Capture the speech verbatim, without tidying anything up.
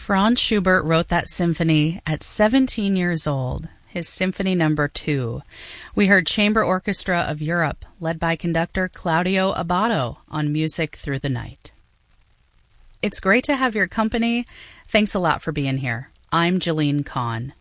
Franz Schubert wrote that symphony at seventeen years old, his Symphony Number Two. We heard Chamber Orchestra of Europe, led by conductor Claudio Abbado, on Music Through the Night. It's great to have your company. Thanks a lot for being here. I'm Jeline Kahn.